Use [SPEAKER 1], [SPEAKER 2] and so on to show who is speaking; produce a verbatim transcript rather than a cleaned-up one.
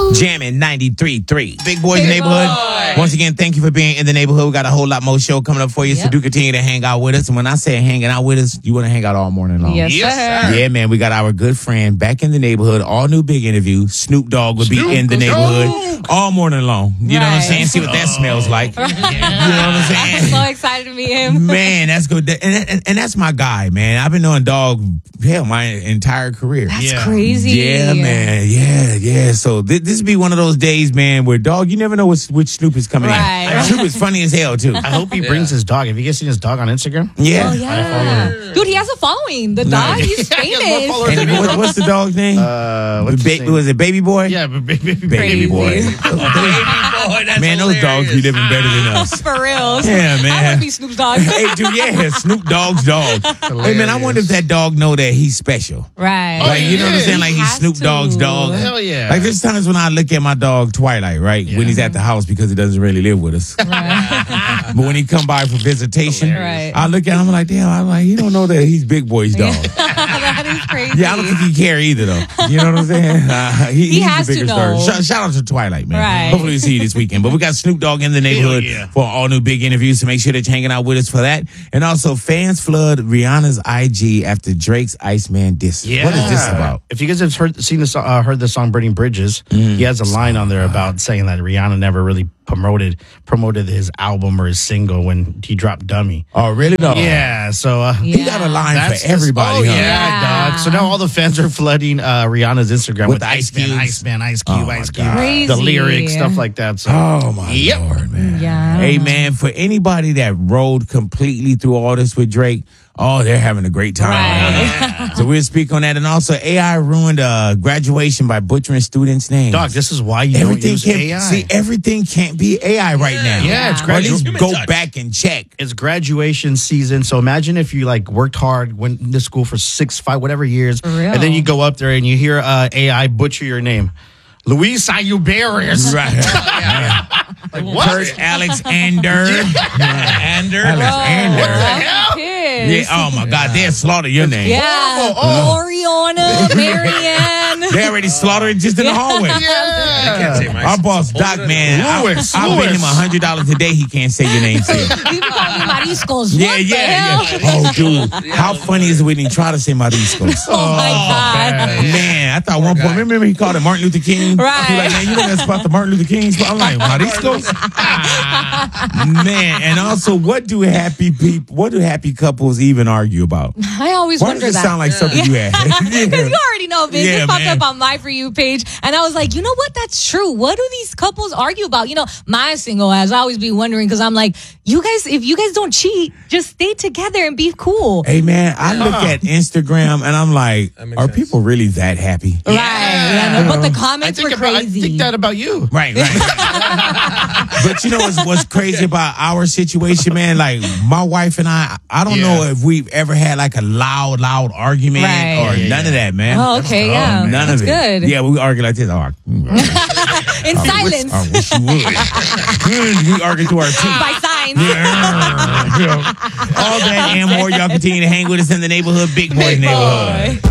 [SPEAKER 1] Jamming ninety-three point three. Big Boys Neighborhood. Boy. Once again, thank you for being in the neighborhood. We got a whole lot more show coming up for you, yep. so do continue to hang out with us. And when I say hanging out with us, you want to hang out all morning long.
[SPEAKER 2] Yes, yes sir.
[SPEAKER 1] Yeah, man, we got our good friend back in the neighborhood. All new big interview. Snoop Dogg will
[SPEAKER 2] Snoop
[SPEAKER 1] be in the neighborhood
[SPEAKER 2] Dogg.
[SPEAKER 1] all morning long. You
[SPEAKER 2] right.
[SPEAKER 1] know what I'm saying? See what that smells like.
[SPEAKER 2] Yeah.
[SPEAKER 1] You know what I'm saying?
[SPEAKER 2] I'm so excited to meet him.
[SPEAKER 1] Man, that's good. And, and, and that's my guy, man. I've been knowing Dog, hell, my entire career.
[SPEAKER 2] That's
[SPEAKER 1] yeah.
[SPEAKER 2] crazy.
[SPEAKER 1] Yeah, man. Yeah, yeah. So th- this be one of those days, man, where Dog, you never know which, which Snoop is coming
[SPEAKER 2] right.
[SPEAKER 1] in. Snoop is funny as hell, too.
[SPEAKER 3] I hope he
[SPEAKER 1] yeah.
[SPEAKER 3] brings his dog. Have you guys seen his dog on Instagram?
[SPEAKER 1] Yeah.
[SPEAKER 2] Oh, yeah. Dude, he has a following. The dog, he's famous.
[SPEAKER 1] And what, what's the dog's name?
[SPEAKER 3] Uh, what's
[SPEAKER 1] ba-
[SPEAKER 3] name?
[SPEAKER 1] Was it Baby Boy?
[SPEAKER 3] Yeah, baby, baby,
[SPEAKER 1] baby Boy.
[SPEAKER 2] Baby
[SPEAKER 1] Boy, that's man, those dogs be living better than us.
[SPEAKER 2] For real.
[SPEAKER 1] Yeah, man.
[SPEAKER 2] I want to be Snoop's dog.
[SPEAKER 1] Hey, dude, yeah, Snoop Dogg's dog. Hey, man, I wonder if that dog know that he's special.
[SPEAKER 2] Right.
[SPEAKER 1] Like, you know what I'm saying? Like, he's Snoop
[SPEAKER 2] to.
[SPEAKER 1] Dogg's dog.
[SPEAKER 3] Hell yeah.
[SPEAKER 1] Like, there's times when I look at my dog, Twilight, right? Yeah. When he's at the house because he doesn't really live with us.
[SPEAKER 2] Right.
[SPEAKER 1] But when he come by for visitation,
[SPEAKER 2] right.
[SPEAKER 1] I look at him, I'm like, damn, I'm like, he don't know that he's Big Boy's dog.
[SPEAKER 2] That is crazy.
[SPEAKER 1] Yeah, I don't think he care either, though. You know what I'm saying? Uh, he,
[SPEAKER 2] he
[SPEAKER 1] he's
[SPEAKER 2] has
[SPEAKER 1] the bigger
[SPEAKER 2] to know.
[SPEAKER 1] star. Shout, shout out to Twilight, man.
[SPEAKER 2] Right.
[SPEAKER 1] Hopefully we see you this weekend. But we got Snoop Dogg in the neighborhood
[SPEAKER 3] yeah.
[SPEAKER 1] for all new big interviews, so make sure that you're hanging out with us for that. And also, fans flood Rihanna's I G after Drake's Iceman diss.
[SPEAKER 3] Yeah.
[SPEAKER 1] What is this about?
[SPEAKER 3] If you guys have heard seen the song, uh, heard the song "Burning Bridges," mm. he has a line on there about saying that Rihanna never really promoted promoted his album or his single when he dropped "Dummy."
[SPEAKER 1] Oh, really? No.
[SPEAKER 3] Yeah. So uh,
[SPEAKER 2] yeah.
[SPEAKER 1] he got a line
[SPEAKER 3] That's
[SPEAKER 1] for everybody.
[SPEAKER 3] Just, oh
[SPEAKER 1] huh?
[SPEAKER 3] yeah,
[SPEAKER 2] yeah,
[SPEAKER 3] dog. So now all the fans are flooding uh, Rihanna's Instagram with,
[SPEAKER 1] With
[SPEAKER 3] with
[SPEAKER 1] Ice
[SPEAKER 3] Iceman,
[SPEAKER 1] Cubes.
[SPEAKER 3] Iceman, Ice Cube,
[SPEAKER 1] Oh,
[SPEAKER 3] Ice Cube,
[SPEAKER 2] Crazy.
[SPEAKER 3] the lyrics, stuff like that. So.
[SPEAKER 1] Oh my
[SPEAKER 3] yep.
[SPEAKER 1] Lord, man.
[SPEAKER 2] Yeah.
[SPEAKER 1] Hey, man, for anybody that rode completely through all this with Drake, oh, they're having a great time.
[SPEAKER 2] Right.
[SPEAKER 1] So we'll speak on that. And also, A I ruined uh, graduation by butchering students' names.
[SPEAKER 3] Dog, this is why you
[SPEAKER 1] everything
[SPEAKER 3] don't use
[SPEAKER 1] can't,
[SPEAKER 3] A I.
[SPEAKER 1] See, everything can't be A I right now.
[SPEAKER 3] Yeah, it's
[SPEAKER 1] Or at least
[SPEAKER 3] gradu-
[SPEAKER 1] go back and check.
[SPEAKER 3] It's graduation season, so imagine if you like worked hard, went to school for six, five, whatever years,
[SPEAKER 2] For real.
[SPEAKER 3] and then you go up there and you hear uh, A I butcher your name, Luis Ayuberis.
[SPEAKER 1] Right. Yeah.
[SPEAKER 3] Like what?
[SPEAKER 1] Kurt Alexander.
[SPEAKER 3] Yeah.
[SPEAKER 1] Ander.
[SPEAKER 2] Bro,
[SPEAKER 1] Alexander.
[SPEAKER 3] What the hell?
[SPEAKER 1] Yeah, oh my God, they'll slaughter your name.
[SPEAKER 2] Yeah.
[SPEAKER 3] Oh.
[SPEAKER 2] Oriana, Marianne.
[SPEAKER 1] They already slaughtered it just in the hallway.
[SPEAKER 3] Yeah.
[SPEAKER 1] Our boss, Doc, man,
[SPEAKER 3] Louis,
[SPEAKER 1] I, I pay
[SPEAKER 3] Louis.
[SPEAKER 1] him one hundred dollars a day. He can't say your name. Still.
[SPEAKER 2] You be calling me Mariscos.
[SPEAKER 1] Yeah,
[SPEAKER 2] What
[SPEAKER 1] yeah,
[SPEAKER 2] the hell?
[SPEAKER 1] yeah. Oh, dude, how funny is it when he try to say Mariscos?
[SPEAKER 2] Oh, my God.
[SPEAKER 1] Man, I thought one point, remember he called it Martin Luther King?
[SPEAKER 2] Right.
[SPEAKER 1] He like, man, you know that spot the Martin Luther King spot? I'm like, Mariscos? Man, and also, what do happy people, what do happy couples even argue about?
[SPEAKER 2] I always
[SPEAKER 1] Why
[SPEAKER 2] wonder
[SPEAKER 1] does it
[SPEAKER 2] that.
[SPEAKER 1] sound like something you had?
[SPEAKER 2] Because you already know, bitch.
[SPEAKER 1] Yeah,
[SPEAKER 2] it popped
[SPEAKER 1] man.
[SPEAKER 2] up on my For You page. And I was like, you know what? That's true. What do these couples argue about? You know, my single ass, I always be wondering because I'm like, you guys, if you guys don't cheat, just stay together and be cool.
[SPEAKER 1] Hey, man, I look at Instagram and I'm like, are
[SPEAKER 4] sense.
[SPEAKER 1] people really that happy?
[SPEAKER 2] Right. Yeah, no, but the
[SPEAKER 3] I
[SPEAKER 2] comments
[SPEAKER 3] think,
[SPEAKER 2] were
[SPEAKER 3] about, I
[SPEAKER 2] crazy.
[SPEAKER 3] think that about you.
[SPEAKER 1] Right, right. But you know what's, what's crazy about our situation, man? Like, my wife and I, I don't
[SPEAKER 3] Yeah.
[SPEAKER 1] know if we've ever had like a loud, loud argument
[SPEAKER 2] Right.
[SPEAKER 1] or
[SPEAKER 3] Yeah,
[SPEAKER 1] none
[SPEAKER 3] yeah.
[SPEAKER 1] of that, man.
[SPEAKER 2] Oh, okay,
[SPEAKER 1] Oh,
[SPEAKER 2] yeah.
[SPEAKER 1] None
[SPEAKER 2] That's
[SPEAKER 1] of it.
[SPEAKER 2] good.
[SPEAKER 1] Yeah, we argue like this. Oh, I,
[SPEAKER 2] In
[SPEAKER 1] I
[SPEAKER 2] silence.
[SPEAKER 1] Wish, I wish you would. We argue to our teeth.
[SPEAKER 2] By signs.
[SPEAKER 1] Yeah. All that and more. Y'all continue to hang with us in the neighborhood. Big Boys
[SPEAKER 2] Big
[SPEAKER 1] Neighborhood.
[SPEAKER 2] boy.